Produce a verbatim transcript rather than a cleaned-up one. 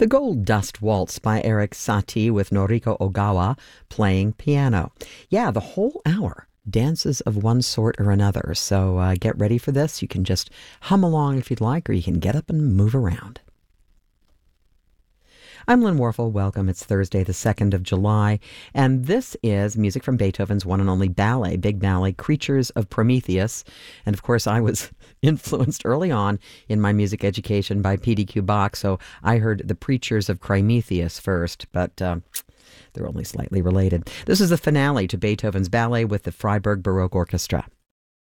The Gold Dust Waltz by Eric Satie with Noriko Ogawa playing piano. Yeah, the whole hour. Dances of one sort or another. So uh, get ready for this. You can just hum along if you'd like, or you can get up and move around. I'm Lynn Warfel. Welcome. It's Thursday, the second of July, and this is music from Beethoven's one and only ballet, big ballet, Creatures of Prometheus. And of course, I was influenced early on in my music education by P D Q Bach, so I heard the Preachers of Crimetheus first, but uh, they're only slightly related. This is the finale to Beethoven's ballet with the Freiburg Baroque Orchestra.